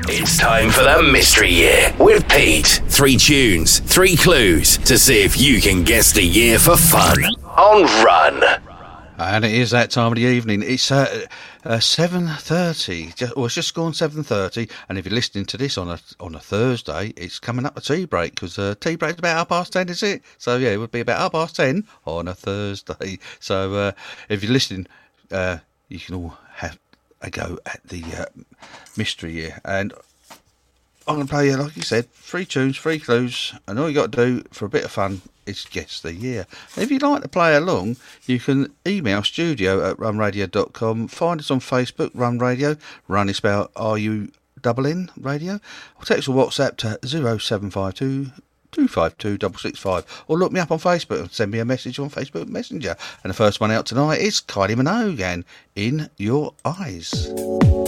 It's time for the Mystery Year with Pete. 3 tunes, 3 clues to see if you can guess the year for fun on Run. And it is that time of the evening. It's 7:30. It's just gone 7:30. And if you're listening to this on a Thursday, it's coming up to tea break, because tea break's about 10:30, is it? So yeah, it would be about 10:30 on a Thursday. So if you're listening, you can all have a go at the Mystery Year. And I'm going to play you, like you said, 3 tunes, 3 clues, and all you got to do for a bit of fun is guess the year. If you'd like to play along, you can email studio@runradio.com, find us on Facebook, Run Radio, Run is spelled RUNN Radio, or text or WhatsApp to 0752 252 665, or look me up on Facebook and send me a message on Facebook Messenger. And the first one out tonight is Kylie Minogue and In Your Eyes.